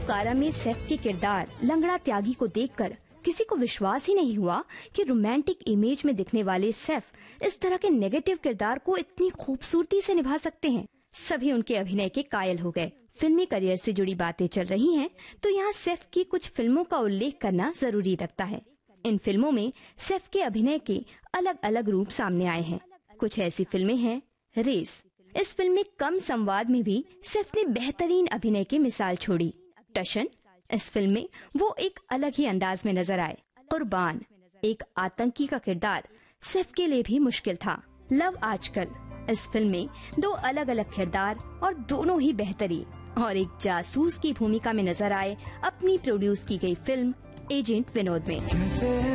घालूकारा में सैफ के किरदार लंगड़ा त्यागी को देखकर किसी को विश्वास ही नहीं हुआ कि रोमांटिक इमेज में दिखने वाले सैफ इस तरह के नेगेटिव किरदार को इतनी खूबसूरती से निभा सकते हैं। सभी उनके अभिनय के कायल हो गए। फिल्मी करियर से जुड़ी बातें चल रही हैं, तो यहाँ सैफ की कुछ फिल्मों का उल्लेख करना जरूरी लगता है। इन फिल्मों में सैफ के अभिनय के अलग अलग रूप सामने आए हैं। कुछ ऐसी फिल्में हैं, रेस। इस फिल्म में कम संवाद में भी सैफ ने बेहतरीन अभिनय की मिसाल छोड़ी। टशन, इस फिल्म में वो एक अलग ही अंदाज में नजर आए। कुर्बान, एक आतंकी का किरदार सैफ के लिए भी मुश्किल था। लव आजकल, इस फिल्म में 2 अलग अलग किरदार और दोनों ही बेहतरीन, और एक जासूस की भूमिका में नजर आए अपनी प्रोड्यूस की गई फिल्म एजेंट विनोद में।